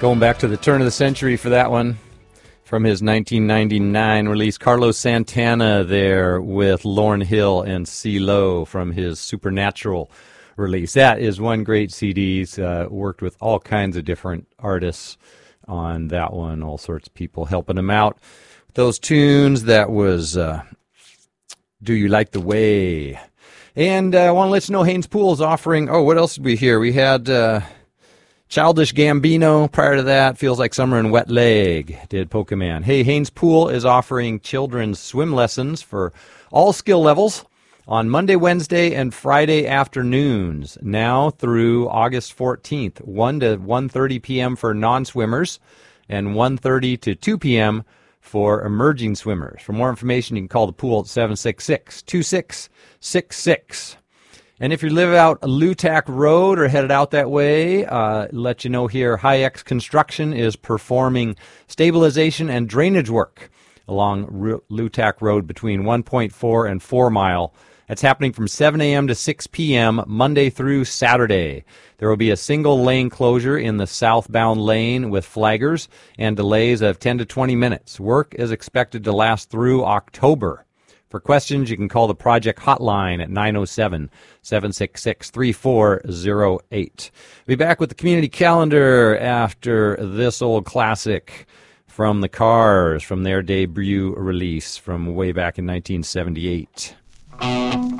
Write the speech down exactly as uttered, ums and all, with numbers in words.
Going back to the turn of the century for that one. From his nineteen ninety-nine release, Carlos Santana there with Lauryn Hill and CeeLo from his Supernatural release. That is one great C D. He's uh, worked with all kinds of different artists on that one, all sorts of people helping him out. Those tunes, that was uh, Do You Like the Way? And uh, I want to let you know Haynes Pool is offering, oh, what else did we hear? We had uh, Childish Gambino. Prior to that, Feels Like Summer and Wet Leg did Pokemon. Hey, Haynes Pool is offering children's swim lessons for all skill levels on Monday, Wednesday, and Friday afternoons, now through August fourteenth, one to one thirty p.m. for non-swimmers and one thirty to two p.m. for emerging swimmers. For more information, you can call the pool at seven six six, two six six six. And if you live out Lutak Road or headed out that way, uh, let you know here, Hi-X Construction is performing stabilization and drainage work along R- Lutak Road between one point four and four mile. That's happening from seven a.m. to six p.m. Monday through Saturday. There will be a single lane closure in the southbound lane with flaggers and delays of ten to twenty minutes. Work is expected to last through October. For questions, you can call the project hotline at nine oh seven, seven six six, three four oh eight. We'll be back with the community calendar after this old classic from the Cars, from their debut release from way back in nineteen seventy-eight.